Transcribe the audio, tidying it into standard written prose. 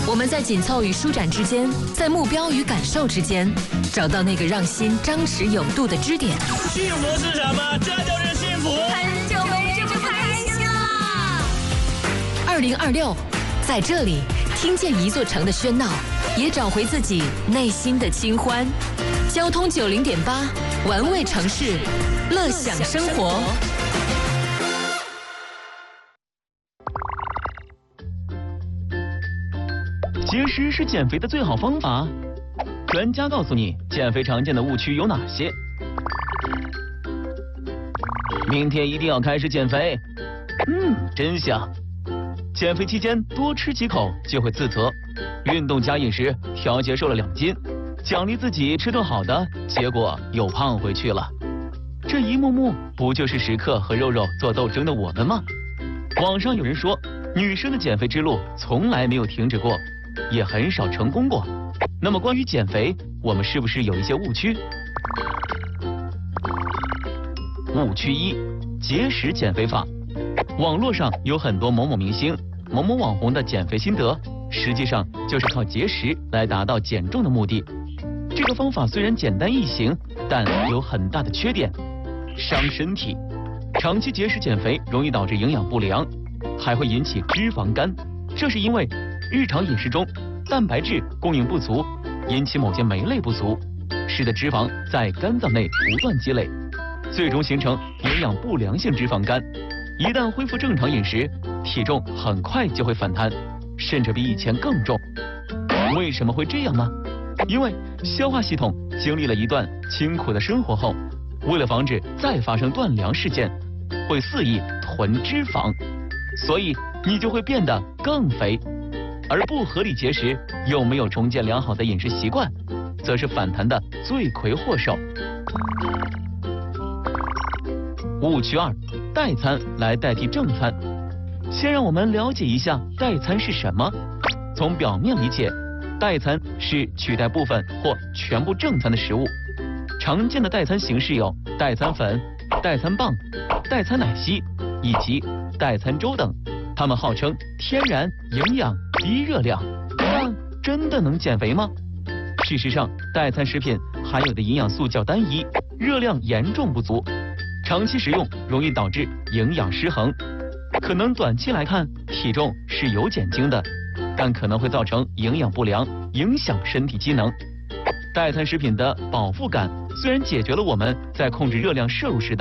我们在紧凑与舒展之间，在目标与感受之间，找到那个让心张弛有度的支点。 幸福是什么？这就是幸福。 很久没这么开心了。 2026，在这里听见一座城的喧闹，也找回自己内心的清欢。交通90.8，玩味城市，乐享生活。 节食是减肥的最好方法。专家告诉你，减肥常见的误区有哪些？明天一定要开始减肥。真香。减肥期间多吃几口就会自责，运动加饮食调节瘦了2斤，奖励自己吃顿好的，结果又胖回去了。这一幕幕不就是时刻和肉肉做斗争的我们吗？网上有人说，女生的减肥之路从来没有停止过，也很少成功过。那么关于减肥，我们是不是有一些误区？误区1：节食减肥法。网络上有很多某某明星、某某网红的减肥心得，实际上就是靠节食来达到减重的目的。这个方法虽然简单易行，但有很大的缺点，伤身体。长期节食减肥容易导致营养不良，还会引起脂肪肝。这是因为日常饮食中蛋白质供应不足，引起某些酶类不足，使得脂肪在肝脏内不断积累，最终形成营养不良性脂肪肝。一旦恢复正常饮食，体重很快就会反弹，甚至比以前更重。为什么会这样呢？因为消化系统经历了一段清苦的生活后，为了防止再发生断粮事件，会肆意囤脂肪，所以你就会变得更肥。而不合理节食又没有重建良好的饮食习惯，则是反弹的罪魁祸首。误区2：代餐来代替正餐。先让我们了解一下代餐是什么。从表面理解，代餐是取代部分或全部正餐的食物。常见的代餐形式有代餐粉、代餐棒、代餐奶昔以及代餐粥等。它们号称天然、营养、低热量，但真的能减肥吗？事实上，代餐食品含有的营养素较单一，热量严重不足，长期食用容易导致营养失衡。可能短期来看体重是有减轻的，但可能会造成营养不良，影响身体机能。代餐食品的饱腹感虽然解决了我们在控制热量摄入时的